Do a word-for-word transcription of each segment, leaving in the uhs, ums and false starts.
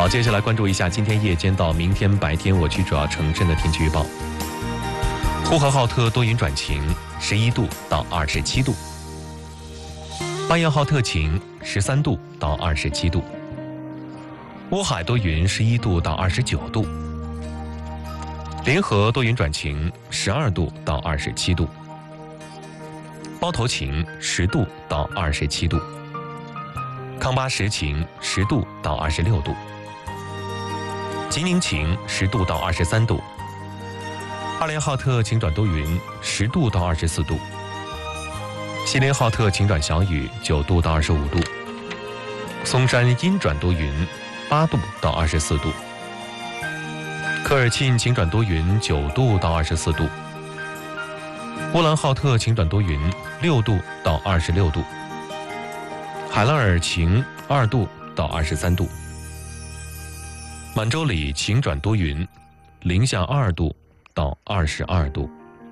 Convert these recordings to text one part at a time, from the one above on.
好，接下来关注一下今天夜间到明天白天我区主要城镇的天气预报。呼和浩特多云转晴，十一度到二十七度；巴彦浩特晴，十三度到二十七度；乌海多云，十一度到二十九度；临河多云转晴，十二度到二十七度；包头晴，十度到二十七度；康巴什晴，十度到二十六度；吉宁晴，十度到二十三度；阿联浩特晴转多云，十度到二十四度；锡林浩特晴转小雨，九度到二十五度；松山阴转多云，八度到二十四度；科尔沁晴转多云，九度到二十四度；呼兰浩特晴转多云，六度到二十六度；海拉尔晴，二度到二十三度；满洲里晴转多云，零下二度到二十二度。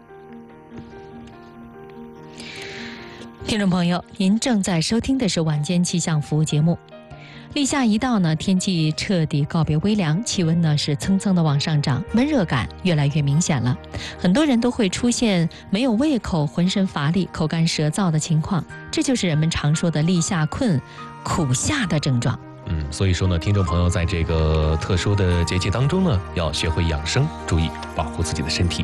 听众朋友，您正在收听的是晚间气象服务节目。立夏一到呢，天气彻底告别微凉，气温呢是蹭蹭的往上涨，闷热感越来越明显了。很多人都会出现没有胃口、浑身乏力、口干舌燥的情况，这就是人们常说的立夏困、苦夏的症状。 嗯，所以说呢，听众朋友在这个特殊的节气当中呢，要学会养生，注意保护自己的身体。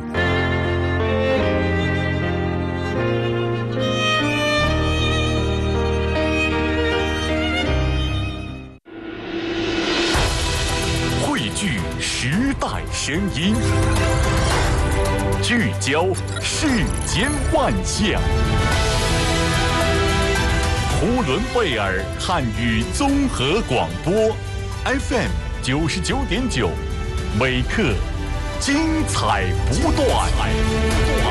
汇聚时代声音，聚焦世间万象。呼伦贝尔汉语综合广播 F M 九十九点九，每刻精彩不断。